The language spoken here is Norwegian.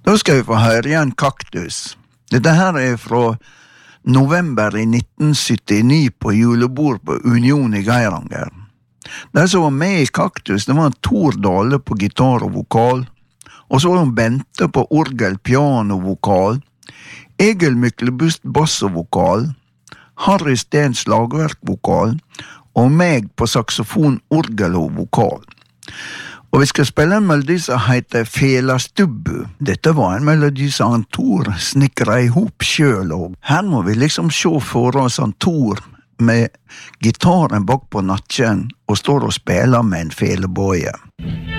Da skal vi få høre igjen Kaktus. Dette her fra november i 1979 på julebord på Union i Geiranger. De som var med i Kaktus, det var Tor Dale på gitar og vokal, og så var de Bente på orgel, piano, vokal, Egil Myklebust bass og vokal, Harry Steen slagverk vokal, og meg på saxofon, orgel og vokal. Og vi skal spille en melodi som heter Fela Stubbu. Dette var en melodi som han Tor snikret ihop selv, og her må vi liksom se for oss han Tor med gitaren bak på nakken og står og spiller med en felebøye.